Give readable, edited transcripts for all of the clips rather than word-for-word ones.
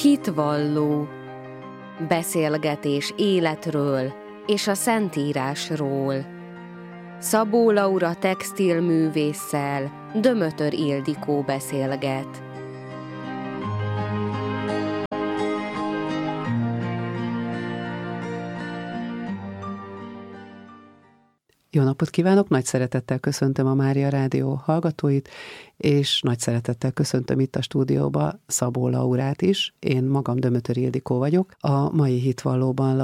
Hitvalló. Beszélgetés életről és a Szentírásról. Szabó Laura textilművésszel Dömötör Ildikó beszélget. Jó napot kívánok! Nagy szeretettel köszöntöm a Mária Rádió hallgatóit, és nagy szeretettel köszöntöm itt a stúdióba Szabó Laurát is. Én magam Dömötör Ildikó vagyok. A mai Hitvallóban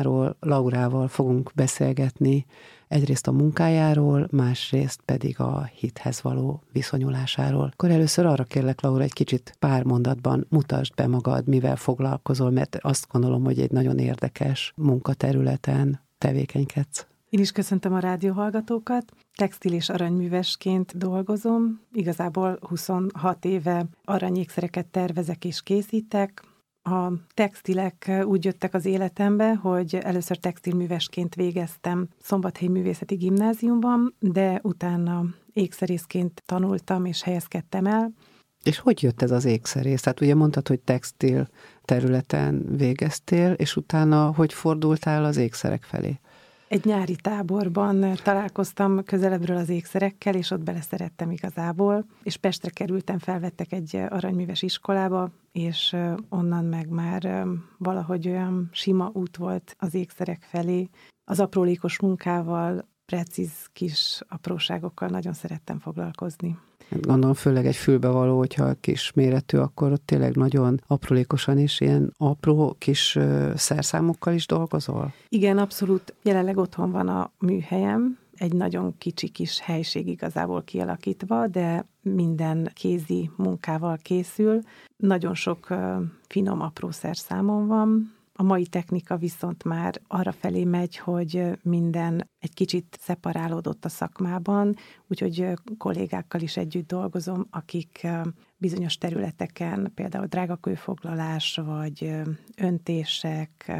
Laurával fogunk beszélgetni egyrészt a munkájáról, másrészt pedig a hithez való viszonyulásáról. Akkor először arra kérlek, Laura, egy kicsit pár mondatban mutasd be magad, mivel foglalkozol, mert azt gondolom, hogy egy nagyon érdekes munkaterületen tevékenykedsz. Én is köszöntöm a rádióhallgatókat. Textil- és aranyművesként dolgozom. Igazából 26 éve aranyékszereket tervezek és készítek. A textilek úgy jöttek az életembe, hogy először textilművesként végeztem Szombathelyi Művészeti Gimnáziumban, de utána ékszerészként tanultam és helyezkedtem el. És hogy jött ez az ékszerész? Tehát ugye mondtad, hogy textil területen végeztél, és utána hogy fordultál az ékszerek felé? Egy nyári táborban találkoztam közelebbről az ékszerekkel, és ott beleszerettem igazából, és Pestre kerültem, felvettek egy aranyműves iskolába, és onnan meg már valahogy olyan sima út volt az ékszerek felé. Az aprólékos munkával, precíz kis apróságokkal nagyon szerettem foglalkozni. Gondolom, főleg egy fülbevaló, hogyha kis méretű, akkor ott tényleg nagyon aprólékosan is ilyen apró kis szerszámokkal is dolgozol? Igen, abszolút. Jelenleg otthon van a műhelyem, egy nagyon kicsi kis helység igazából kialakítva, de minden kézi munkával készül. Nagyon sok finom apró szerszámon van. A mai technika viszont már arra felé megy, hogy minden egy kicsit szeparálódott a szakmában, úgyhogy kollégákkal is együtt dolgozom, akik bizonyos területeken, például drágakőfoglalás, vagy öntések,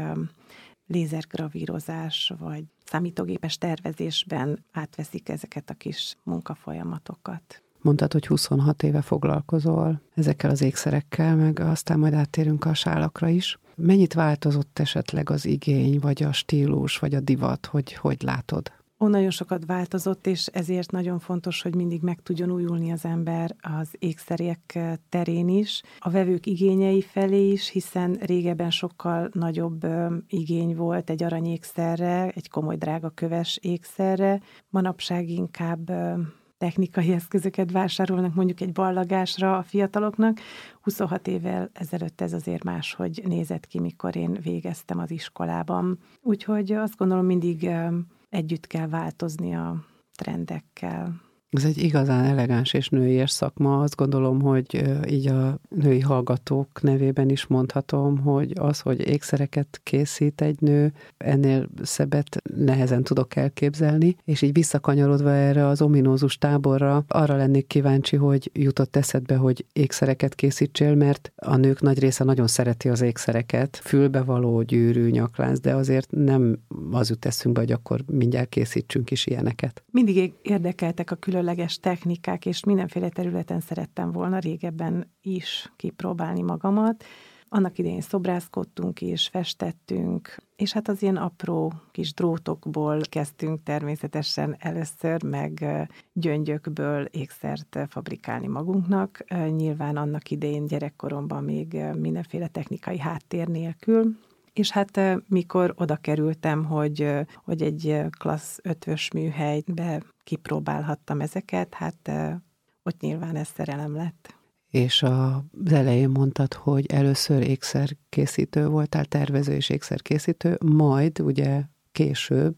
lézergravírozás, vagy számítógépes tervezésben átveszik ezeket a kis munkafolyamatokat. Mondtad, hogy 26 éve foglalkozol ezekkel az ékszerekkel, meg aztán majd áttérünk a sálakra is. Mennyit változott esetleg az igény, vagy a stílus, vagy a divat, hogy látod? Nagyon sokat változott, és ezért nagyon fontos, hogy mindig meg tudjon újulni az ember az ékszerek terén is, a vevők igényei felé is, hiszen régebben sokkal nagyobb igény volt egy aranyékszerre, egy komoly drágaköves ékszerre, manapság inkább technikai eszközöket vásárolnak mondjuk egy ballagásra a fiataloknak. 26 évvel ezelőtt ez azért máshogy nézett ki, mikor én végeztem az iskolában. Úgyhogy azt gondolom, mindig együtt kell változni a trendekkel. Ez egy igazán elegáns és nőies szakma. Azt gondolom, hogy így a női hallgatók nevében is mondhatom, hogy az, hogy ékszereket készít egy nő, ennél szebbet nehezen tudok elképzelni, és így visszakanyarodva erre az ominózus táborra, arra lennék kíváncsi, hogy jutott eszedbe, hogy ékszereket készítsél, mert a nők nagy része nagyon szereti az ékszereket, fülbevaló, gyűrű, nyaklánc, de azért nem az jut eszünkbe, hogy akkor mindjárt készítsünk is ilyeneket. Mindig érdekeltek a különleges technikák, és mindenféle területen szerettem volna régebben is kipróbálni magamat. Annak idején szobrászkodtunk és festettünk, és hát az ilyen apró kis drótokból kezdtünk természetesen először, meg gyöngyökből ékszert fabrikálni magunknak. Nyilván annak idején gyerekkoromban még mindenféle technikai háttér nélkül. És hát mikor oda kerültem, hogy egy klassz 5-ös műhelybe kipróbálhattam ezeket, hát ott nyilván ez szerelem lett. És az elején mondtad, hogy először ékszerkészítő voltál, tervező és ékszerkészítő, majd ugye később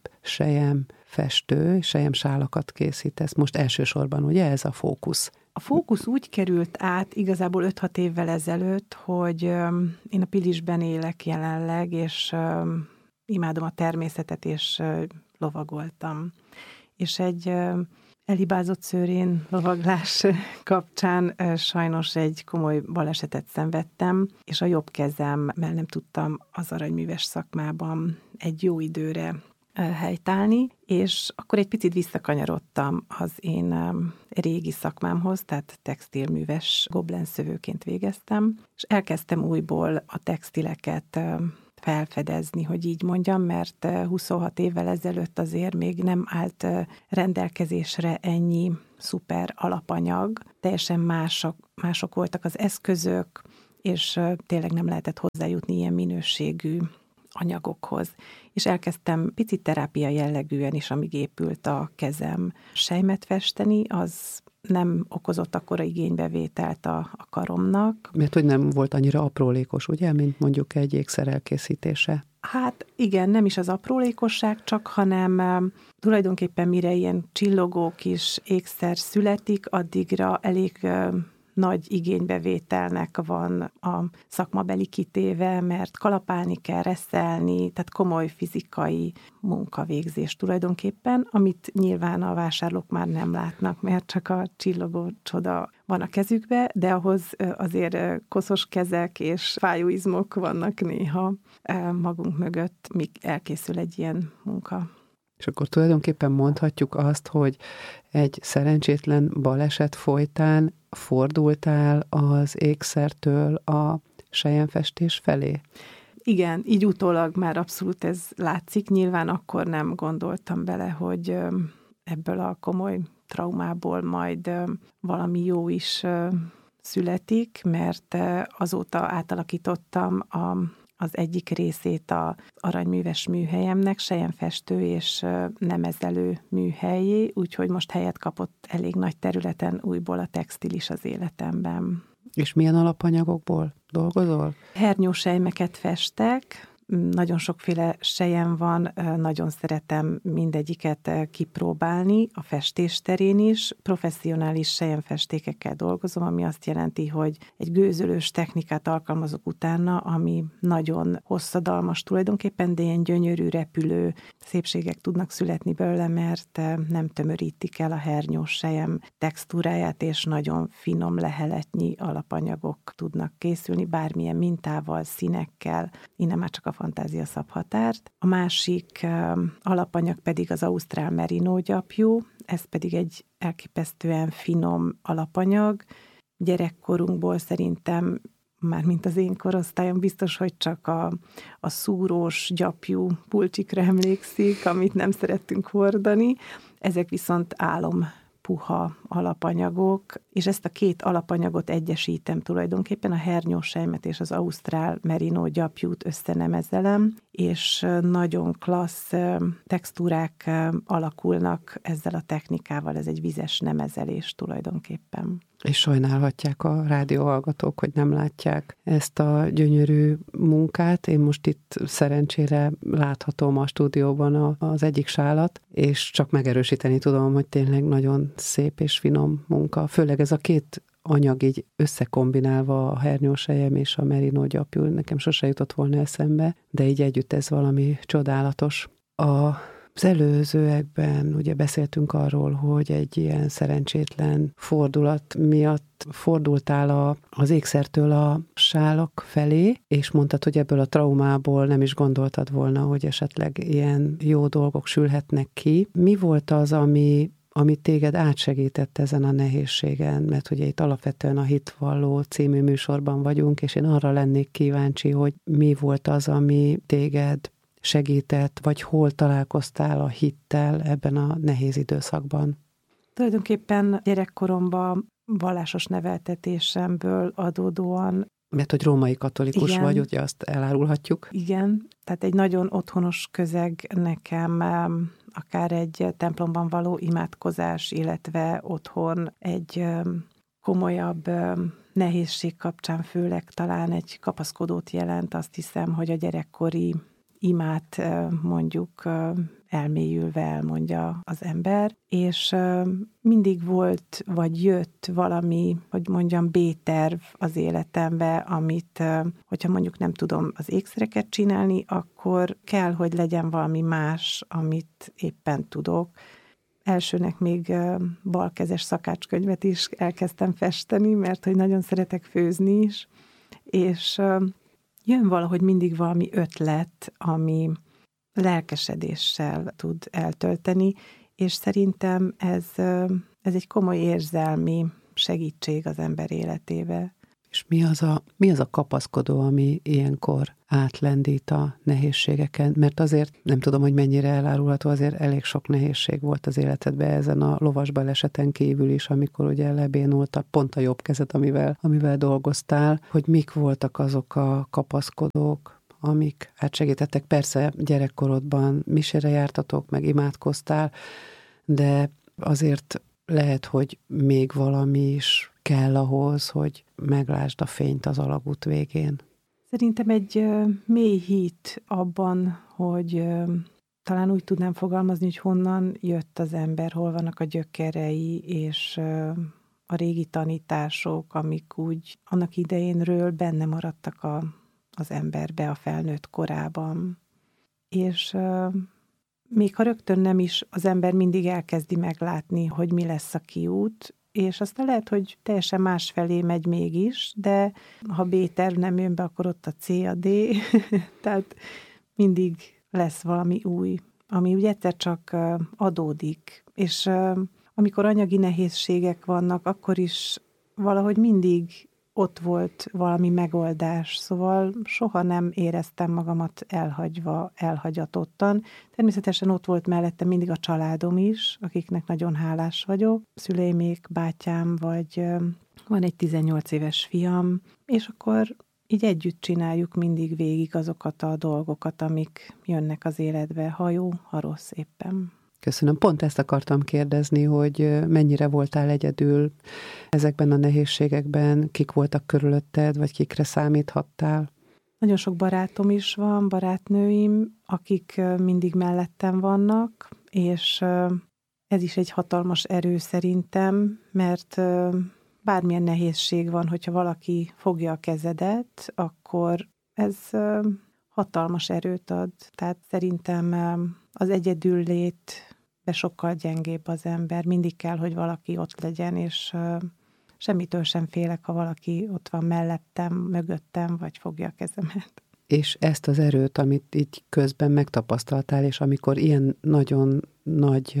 selyemfestő, selyemsálakat készítesz. Most elsősorban ugye ez a fókusz? A fókusz úgy került át igazából 5-6 évvel ezelőtt, hogy én a Pilisben élek jelenleg, és imádom a természetet, és lovagoltam. És egy elhibázott szőrén lovaglás kapcsán sajnos egy komoly balesetet szenvedtem, és a jobb kezemmel nem tudtam az aranyműves szakmában egy jó időre helytállni, és akkor egy picit visszakanyarodtam az én régi szakmámhoz, tehát textilműves goblenszövőként végeztem, és elkezdtem újból a textileket felfedezni, hogy így mondjam, mert 26 évvel ezelőtt azért még nem állt rendelkezésre ennyi szuper alapanyag, teljesen mások voltak az eszközök, és tényleg nem lehetett hozzájutni ilyen minőségű anyagokhoz. És elkezdtem picit terápia jellegűen is, amíg épült a kezem, sejmet festeni, az nem okozott akkora igénybevételt a karomnak. Mert hogy nem volt annyira aprólékos, ugye, mint mondjuk egy ékszer elkészítése? Hát igen, nem is az aprólékosság csak, hanem tulajdonképpen mire ilyen csillogó kis ékszer születik, addigra elég nagy igénybevételnek van a szakmabeli kitéve, mert kalapálni kell, reszelni, tehát komoly fizikai munkavégzés tulajdonképpen, amit nyilván a vásárlók már nem látnak, mert csak a csillogó csoda van a kezükbe, de ahhoz azért koszos kezek és fájó izmok vannak néha magunk mögött, míg elkészül egy ilyen munka. És akkor tulajdonképpen mondhatjuk azt, hogy egy szerencsétlen baleset folytán fordultál az ékszertől a selyemfestés felé? Igen, így utólag már abszolút ez látszik. Nyilván akkor nem gondoltam bele, hogy ebből a komoly traumából majd valami jó is születik, mert azóta átalakítottam az egyik részét az aranyműves műhelyemnek, selyemfestő és nemezelő műhelyé, úgyhogy most helyet kapott elég nagy területen újból a textil is az életemben. És milyen alapanyagokból dolgozol? Hernyósejmeket festek, nagyon sokféle sejem van, nagyon szeretem mindegyiket kipróbálni, a festés terén is. Professzionális selyemfestékekkel dolgozom, ami azt jelenti, hogy egy gőzölős technikát alkalmazok utána, ami nagyon hosszadalmas tulajdonképpen, de ilyen gyönyörű, repülő szépségek tudnak születni belőle, mert nem tömörítik el a hernyós sejem textúráját, és nagyon finom leheletnyi alapanyagok tudnak készülni, bármilyen mintával, színekkel, innen már csak a fantázia szab határt. A másik alapanyag pedig az ausztrál merino gyapjú, ez pedig egy elképesztően finom alapanyag. Gyerekkorunkból szerintem, mármint az én korosztályom, biztos, hogy csak a szúrós gyapjú pulcsikra emlékszik, amit nem szerettünk hordani. Ezek viszont puha alapanyagok, és ezt a két alapanyagot egyesítem tulajdonképpen, a hernyósejmet és az ausztrál merino gyapjút összenemezelem, és nagyon klassz textúrák alakulnak ezzel a technikával, ez egy vizes nemezelés tulajdonképpen. És sajnálhatják a rádióhallgatók, hogy nem látják ezt a gyönyörű munkát. Én most itt szerencsére láthatom a stúdióban az egyik sálat, és csak megerősíteni tudom, hogy tényleg nagyon szép és finom munka. Főleg ez a két anyag így összekombinálva, a hernyósejem és a merino gyapjú, nekem sose jutott volna eszembe, de így együtt ez valami csodálatos. Az előzőekben ugye beszéltünk arról, hogy egy ilyen szerencsétlen fordulat miatt fordultál az ékszertől a sálak felé, és mondtad, hogy ebből a traumából nem is gondoltad volna, hogy esetleg ilyen jó dolgok sülhetnek ki. Mi volt az, ami téged átsegített ezen a nehézségen, mert ugye itt alapvetően a Hitvalló című műsorban vagyunk, és én arra lennék kíváncsi, hogy mi volt az, ami téged segített, vagy hol találkoztál a hittel ebben a nehéz időszakban? Tulajdonképpen gyerekkoromban vallásos neveltetésemből adódóan. Mert hogy római katolikus igen, vagy, ugye azt elárulhatjuk. Igen, tehát egy nagyon otthonos közeg nekem, akár egy templomban való imádkozás, illetve otthon egy komolyabb nehézség kapcsán főleg talán egy kapaszkodót jelent. Azt hiszem, hogy a gyerekkori imát mondjuk elmélyülve elmondja az ember, és mindig volt, vagy jött valami, hogy mondjam, B-terv az életembe, amit, hogyha mondjuk nem tudom az ékszereket csinálni, akkor kell, hogy legyen valami más, amit éppen tudok. Elsőnek még balkezes szakácskönyvet is elkezdtem festeni, mert hogy nagyon szeretek főzni is, és jön valahogy mindig valami ötlet, ami lelkesedéssel tud eltölteni, és szerintem ez egy komoly érzelmi segítség az ember életébe. És mi az a kapaszkodó, ami ilyenkor átlendít a nehézségeken? Mert azért nem tudom, hogy mennyire elárulható, azért elég sok nehézség volt az életedben ezen a lovas baleseten kívül is, amikor ugye lebénult pont a jobb kezed, amivel dolgoztál, hogy mik voltak azok a kapaszkodók, amik segítettek. Persze gyerekkorodban misére jártatok, meg imádkoztál, de azért lehet, hogy még valami is kell ahhoz, hogy meglásd a fényt az alagút végén. Szerintem egy mély hit abban, hogy talán úgy tudnám fogalmazni, hogy honnan jött az ember, hol vannak a gyökerei, és a régi tanítások, amik úgy annak idejénről benne maradtak az emberbe a felnőtt korában. És még ha rögtön nem is, az ember mindig elkezdi meglátni, hogy mi lesz a kiút, és aztán lehet, hogy teljesen másfelé megy mégis, de ha B-terv nem jön be, akkor ott a C, a D, tehát mindig lesz valami új, ami ugye egyszer csak adódik, és amikor anyagi nehézségek vannak, akkor is valahogy mindig ott volt valami megoldás, szóval soha nem éreztem magamat elhagyva, elhagyatottan. Természetesen ott volt mellettem mindig a családom is, akiknek nagyon hálás vagyok. Szüleimék, bátyám, vagy van egy 18 éves fiam, és akkor így együtt csináljuk mindig végig azokat a dolgokat, amik jönnek az életbe, ha jó, ha rossz éppen. Köszönöm. Pont ezt akartam kérdezni, hogy mennyire voltál egyedül ezekben a nehézségekben, kik voltak körülötted, vagy kikre számíthattál? Nagyon sok barátom is van, barátnőim, akik mindig mellettem vannak, és ez is egy hatalmas erő szerintem, mert bármilyen nehézség van, hogyha valaki fogja a kezedet, akkor ez hatalmas erőt ad. Tehát szerintem az egyedüllét de sokkal gyengébb az ember. Mindig kell, hogy valaki ott legyen, és semmitől sem félek, ha valaki ott van mellettem, mögöttem, vagy fogja a kezemet. És ezt az erőt, amit így közben megtapasztaltál, és amikor ilyen nagyon nagy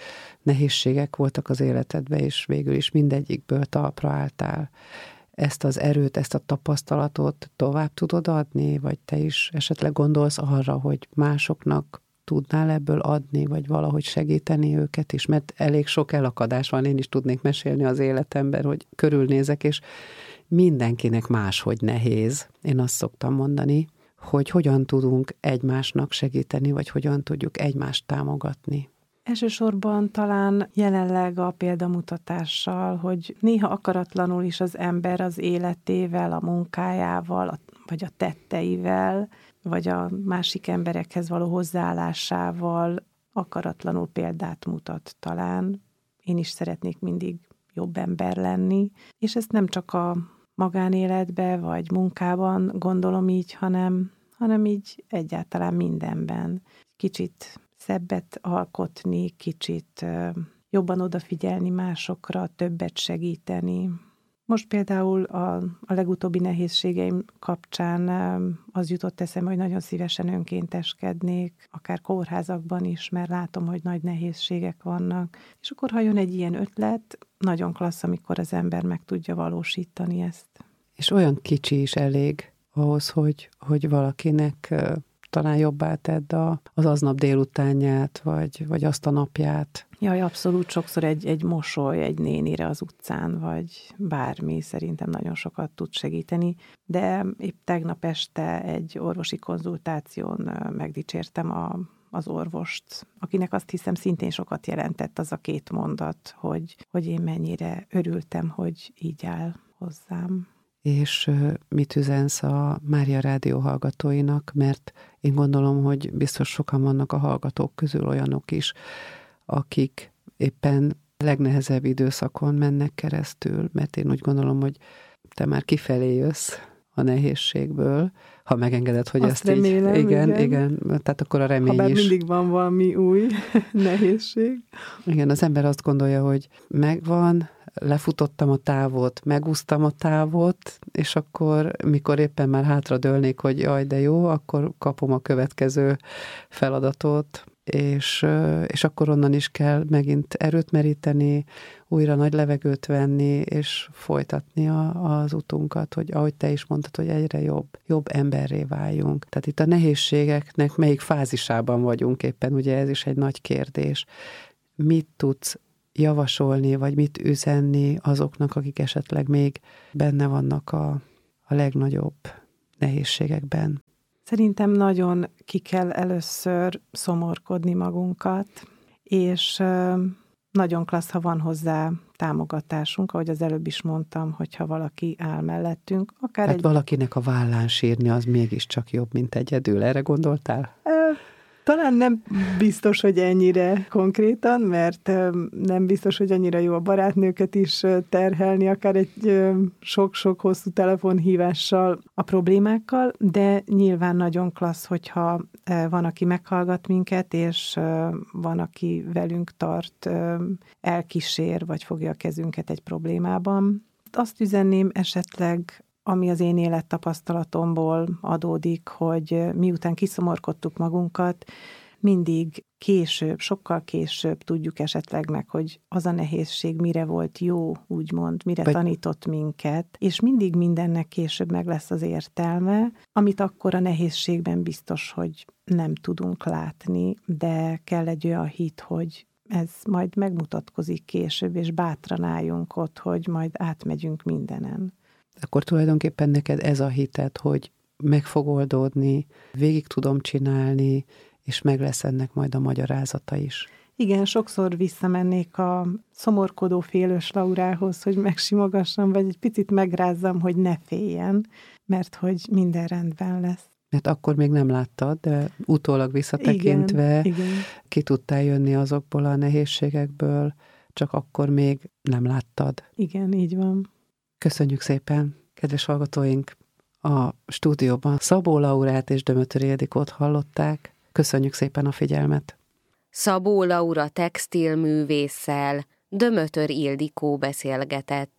nehézségek voltak az életedben, és végül is mindegyikből talpra álltál, ezt az erőt, ezt a tapasztalatot tovább tudod adni, vagy te is esetleg gondolsz arra, hogy másoknak tudnál ebből adni, vagy valahogy segíteni őket is, mert elég sok elakadás van, én is tudnék mesélni az életemben, hogy körülnézek, és mindenkinek máshogy nehéz. Én azt szoktam mondani, hogy hogyan tudunk egymásnak segíteni, vagy hogyan tudjuk egymást támogatni. Elsősorban talán jelenleg a példamutatással, hogy néha akaratlanul is az ember az életével, a munkájával, vagy a tetteivel, vagy a másik emberekhez való hozzáállásával akaratlanul példát mutat talán. Én is szeretnék mindig jobb ember lenni, és ezt nem csak a magánéletbe vagy munkában gondolom így, hanem így egyáltalán mindenben. Kicsit szebbet alkotni, kicsit jobban odafigyelni másokra, többet segíteni. Most például a legutóbbi nehézségeim kapcsán az jutott eszembe, hogy nagyon szívesen önkénteskednék, akár kórházakban is, mert látom, hogy nagy nehézségek vannak. És akkor, ha jön egy ilyen ötlet, nagyon klassz, amikor az ember meg tudja valósítani ezt. És olyan kicsi is elég ahhoz, hogy valakinek talán jobbá tedd az aznap délutánját, vagy azt a napját. Jaj, abszolút sokszor egy mosoly egy nénire az utcán, vagy bármi szerintem nagyon sokat tud segíteni, de épp tegnap este egy orvosi konzultáción megdicsértem az orvost, akinek azt hiszem szintén sokat jelentett az a 2 mondat, hogy én mennyire örültem, hogy így áll hozzám. És mit üzensz a Mária Rádió hallgatóinak, mert én gondolom, hogy biztos sokan vannak a hallgatók közül olyanok is, akik éppen legnehezebb időszakon mennek keresztül, mert én úgy gondolom, hogy te már kifelé jössz a nehézségből, ha megengeded, hogy azt ezt remélem, így... Igen, tehát akkor a remény Habár is... mindig van valami új nehézség. Igen, az ember azt gondolja, hogy megvan, lefutottam a távot, megúsztam a távot, és akkor, mikor éppen már hátradőlnék, hogy jaj, de jó, akkor kapom a következő feladatot, és akkor onnan is kell megint erőt meríteni, újra nagy levegőt venni, és folytatni az utunkat, hogy ahogy te is mondtad, hogy egyre jobb emberré váljunk. Tehát itt a nehézségeknek melyik fázisában vagyunk éppen, ugye ez is egy nagy kérdés. Mit tudsz javasolni, vagy mit üzenni azoknak, akik esetleg még benne vannak a legnagyobb nehézségekben? Szerintem nagyon ki kell először szomorkodni magunkat, és nagyon klassz, ha van hozzá támogatásunk, ahogy az előbb is mondtam, hogyha valaki áll mellettünk. Tehát valakinek a vállán sírni az mégiscsak jobb, mint egyedül. Erre gondoltál? Talán nem biztos, hogy ennyire konkrétan, mert nem biztos, hogy annyira jó a barátnőket is terhelni, akár egy sok-sok hosszú telefonhívással a problémákkal, de nyilván nagyon klassz, hogyha van, aki meghallgat minket, és van, aki velünk tart, elkísér, vagy fogja a kezünket egy problémában. Azt üzenném esetleg, ami az én élettapasztalatomból adódik, hogy miután kiszomorkodtuk magunkat, mindig később, sokkal később tudjuk esetleg meg, hogy az a nehézség mire volt jó, úgymond, mire tanított minket, és mindig mindennek később meg lesz az értelme, amit akkor a nehézségben biztos, hogy nem tudunk látni, de kell egy olyan hit, hogy ez majd megmutatkozik később, és bátran álljunk ott, hogy majd átmegyünk mindenen. Akkor tulajdonképpen neked ez a hited, hogy meg fog oldódni, végig tudom csinálni, és meg lesz ennek majd a magyarázata is. Igen, sokszor visszamennék a szomorkodó félős Laurához, hogy megsimogassam, vagy egy picit megrázzam, hogy ne féljen, mert hogy minden rendben lesz. Mert akkor még nem láttad, de utólag visszatekintve igen. Ki tudtál jönni azokból a nehézségekből, csak akkor még nem láttad. Igen, így van. Köszönjük szépen, kedves hallgatóink! A stúdióban Szabó Laurát és Dömötöri Ildikót hallották. Köszönjük szépen a figyelmet! Szabó Laura textilművésszel Dömötör Ildikó beszélgetett.